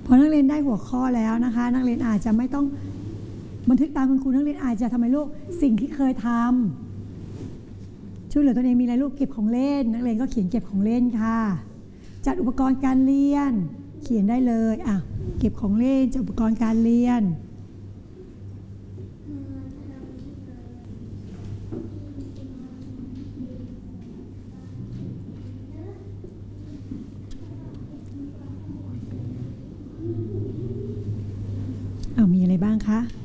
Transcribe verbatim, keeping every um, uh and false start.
พอนักเรียนได้หัวข้อแล้วนะคะนักเรียนอาจจะไม่ต้องบันทึกตามคุณครูนักเรียนอาจจะทำไมลูกสิ่งที่เคยทำช่วยเหลือตัวเองมีอะไรลูกเก็บของเล่นนักเรียนก็เขียนเก็บของเล่นค่ะจัดอุปกรณ์การเรียนเขียนได้เลยอ่ะเก็บของเล่นจัดอุปกรณ์การเรียนเอามีอะไรบ้างคะ